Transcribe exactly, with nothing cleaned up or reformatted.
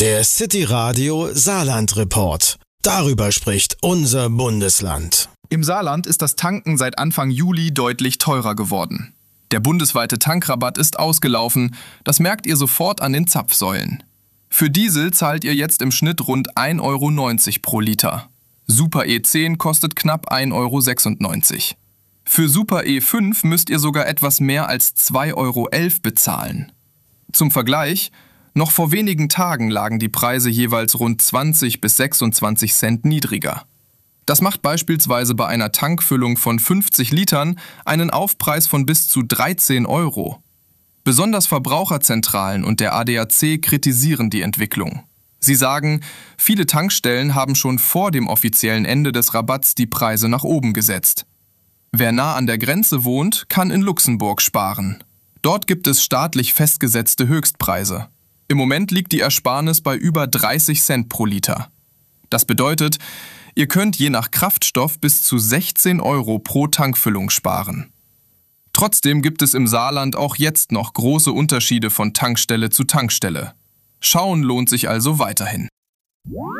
Der City Radio Saarland Report. Darüber spricht unser Bundesland. Im Saarland ist das Tanken seit Anfang Juli deutlich teurer geworden. Der bundesweite Tankrabatt ist ausgelaufen. Das merkt ihr sofort an den Zapfsäulen. Für Diesel zahlt ihr jetzt im Schnitt rund ein Euro neunzig pro Liter. Super E zehn kostet knapp ein Euro sechsundneunzig. Für Super E fünf müsst ihr sogar etwas mehr als zwei Euro elf bezahlen. Zum Vergleich: Noch vor wenigen Tagen lagen die Preise jeweils rund zwanzig bis sechsundzwanzig Cent niedriger. Das macht beispielsweise bei einer Tankfüllung von fünfzig Litern einen Aufpreis von bis zu dreizehn Euro. Besonders Verbraucherzentralen und der A D A C kritisieren die Entwicklung. Sie sagen, viele Tankstellen haben schon vor dem offiziellen Ende des Rabatts die Preise nach oben gesetzt. Wer nah an der Grenze wohnt, kann in Luxemburg sparen. Dort gibt es staatlich festgesetzte Höchstpreise. Im Moment liegt die Ersparnis bei über dreißig Cent pro Liter. Das bedeutet, ihr könnt je nach Kraftstoff bis zu sechzehn Euro pro Tankfüllung sparen. Trotzdem gibt es im Saarland auch jetzt noch große Unterschiede von Tankstelle zu Tankstelle. Schauen lohnt sich also weiterhin.